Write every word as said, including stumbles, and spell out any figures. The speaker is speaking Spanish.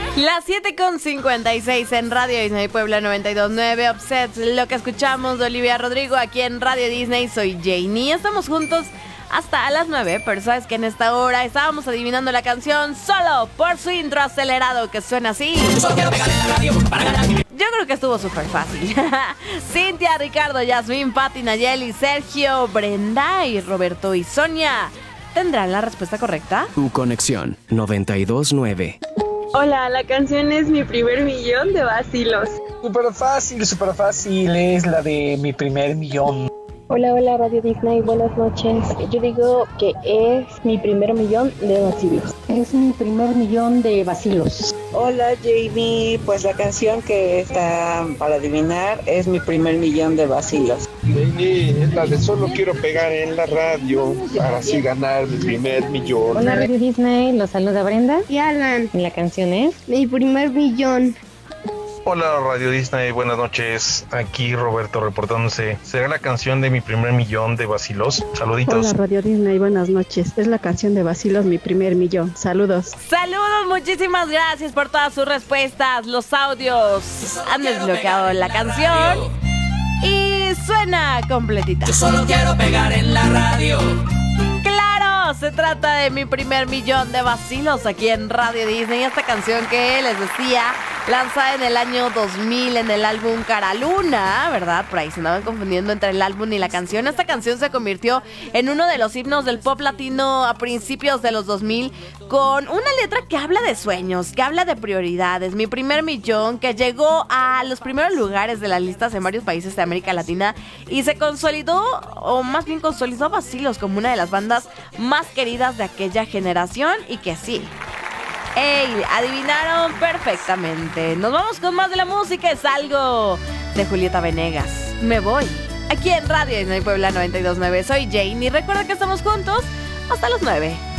Las siete con cincuenta y seis en Radio Disney Puebla noventa y dos punto nueve. Upsets, lo que escuchamos de Olivia Rodrigo aquí en Radio Disney. Soy Janie. Estamos juntos hasta las nueve, pero sabes que en esta hora estábamos adivinando la canción solo por su intro acelerado que suena así. Yo creo que estuvo súper fácil. Cintia, Ricardo, Yasmín, Pati, Nayeli, Sergio, Brenda y Roberto y Sonia. ¿Tendrán la respuesta correcta? Tu conexión noventa y dos punto nueve. Hola, la canción es Mi Primer Millón de Vacilos. Súper fácil, súper fácil, es la de Mi Primer Millón. Hola, hola Radio Disney, buenas noches. Yo digo que es Mi Primer Millón de Vacilos. Es Mi Primer Millón de Vacilos. Hola Jamie, pues la canción que está para adivinar es Mi Primer Millón de Vacilos. Jamie, es la de Solo Quiero Pegar en la Radio para así ganar mi primer millón. Hola Radio Disney, los saluda Brenda y Alan. Y la canción es Mi Primer Millón. Hola Radio Disney, buenas noches. Aquí Roberto reportándose. ¿Será la canción de Mi Primer Millón de Vacilos? Saluditos. Hola Radio Disney, buenas noches. Es la canción de Vacilos, Mi Primer Millón. Saludos. Saludos, muchísimas gracias por todas sus respuestas. Los audios han desbloqueado la canción y suena completita. Yo solo quiero pegar en la radio. ¡Claro! Se trata de Mi Primer Millón de Vacilos aquí en Radio Disney. Esta canción que les decía, lanzada en el año dos mil en el álbum Cara Luna, ¿verdad? Por ahí se andaban confundiendo entre el álbum y la canción. Esta canción se convirtió en uno de los himnos del pop latino a principios de los dos mil, con una letra que habla de sueños, que habla de prioridades. Mi Primer Millón, que llegó a los primeros lugares de las listas en varios países de América Latina y se consolidó, o más bien consolidó a Vacilos como una de las bandas más queridas de aquella generación, y que sí, ¡ey! Adivinaron perfectamente. Nos vamos con más de la música. Es algo de Julieta Venegas. Me voy. Aquí en Radio Disney Puebla noventa y dos punto nueve. Soy Jane y recuerda que estamos juntos hasta las nueve.